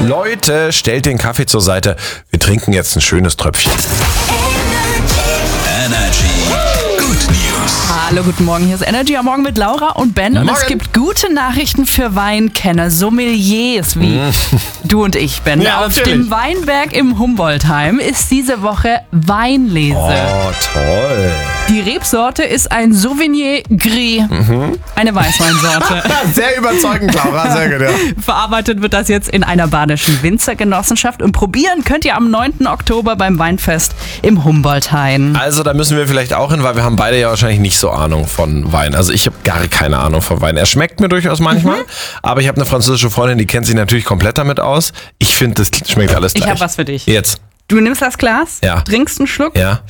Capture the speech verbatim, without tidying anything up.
Leute, stellt den Kaffee zur Seite. Wir trinken jetzt ein schönes Tröpfchen. Energy. Good News. Hallo, guten Morgen. Hier ist Energy am Morgen mit Laura und Ben. Und Morgen. es gibt gute Nachrichten für Weinkenner, Sommeliers wie du und ich, Ben. Ja, Auf natürlich. dem Weinberg im Humboldtheim ist diese Woche Weinlese. Oh, toll. Die Rebsorte ist ein Sauvignon Gris, eine Weißweinsorte. Sehr überzeugend, Laura. Sehr gut, ja. Verarbeitet wird das jetzt in einer badischen Winzergenossenschaft und probieren könnt ihr am neunten Oktober beim Weinfest im Humboldtheim. Also da müssen wir vielleicht auch hin, weil wir haben beide ja wahrscheinlich nicht so Ahnung von Wein. Also ich habe gar keine Ahnung von Wein. Er schmeckt mir durchaus manchmal, Mhm. aber ich habe eine französische Freundin, die kennt sich natürlich komplett damit aus. Ich finde, das schmeckt alles gleich. Ich habe was für dich. Jetzt. Du nimmst das Glas, Ja. trinkst einen Schluck Ja.